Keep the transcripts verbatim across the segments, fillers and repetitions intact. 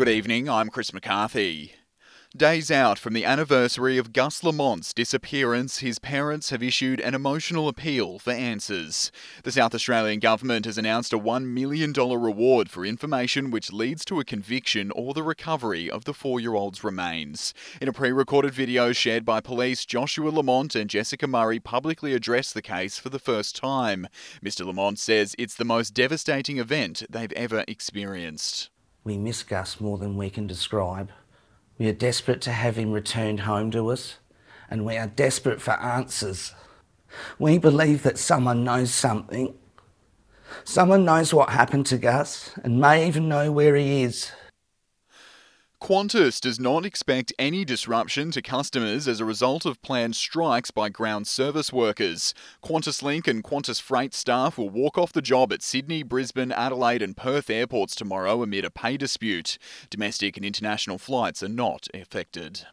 Good evening, I'm Chris McCarthy. Days out from the anniversary of Gus Lamont's disappearance, his parents have issued an emotional appeal for answers. The South Australian government has announced a one million dollars reward for information which leads to a conviction or the recovery of the four-year-old's remains. In a pre-recorded video shared by police, Joshua Lamont and Jessica Murray publicly addressed the case for the first time. Mister Lamont says it's the most devastating event they've ever experienced. We miss Gus more than we can describe. We are desperate to have him returned home to us, and we are desperate for answers. We believe that someone knows something. Someone knows what happened to Gus and may even know where he is. Qantas does not expect any disruption to customers as a result of planned strikes by ground service workers. QantasLink and Qantas Freight staff will walk off the job at Sydney, Brisbane, Adelaide and Perth airports tomorrow amid a pay dispute. Domestic and international flights are not affected.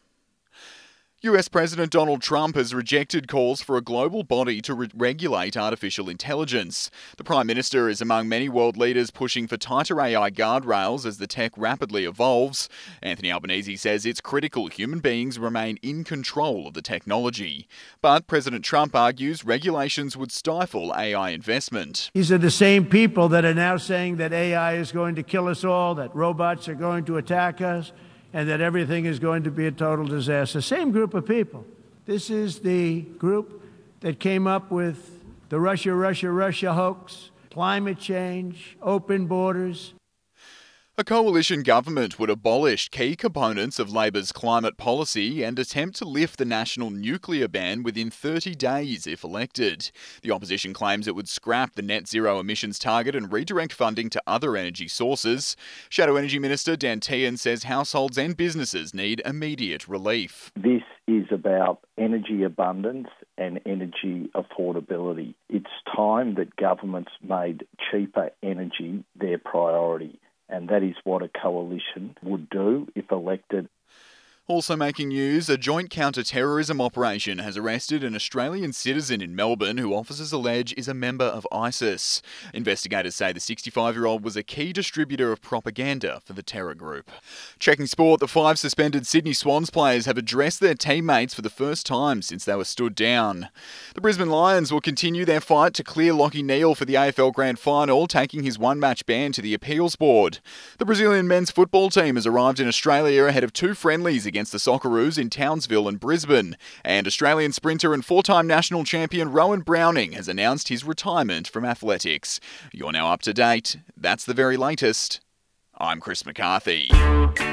U S President Donald Trump has rejected calls for a global body to re- regulate artificial intelligence. The Prime Minister is among many world leaders pushing for tighter A I guardrails as the tech rapidly evolves. Anthony Albanese says it's critical human beings remain in control of the technology. But President Trump argues regulations would stifle A I investment. These are the same people that are now saying that A I is going to kill us all, that robots are going to attack us, and that everything is going to be a total disaster. Same group of people. This is the group that came up with the Russia, Russia, Russia hoax, climate change, open borders. A coalition government would abolish key components of Labor's climate policy and attempt to lift the national nuclear ban within thirty days if elected. The opposition claims it would scrap the net zero emissions target and redirect funding to other energy sources. Shadow Energy Minister Dan Tehan says households and businesses need immediate relief. This is about energy abundance and energy affordability. It's time that governments made cheaper energy their priority. And that is what a coalition would do if elected. Also making news, a joint counter-terrorism operation has arrested an Australian citizen in Melbourne who officers allege is a member of ISIS. Investigators say the sixty-five-year-old was a key distributor of propaganda for the terror group. Checking sport, the five suspended Sydney Swans players have addressed their teammates for the first time since they were stood down. The Brisbane Lions will continue their fight to clear Lachie Neale for the A F L Grand Final, taking his one-match ban to the appeals board. The Brazilian men's football team has arrived in Australia ahead of two friendlies against against the Socceroos in Townsville and Brisbane. And Australian sprinter and four-time national champion Rowan Browning has announced his retirement from athletics. You're now up to date. That's the very latest. I'm Chris McCarthy.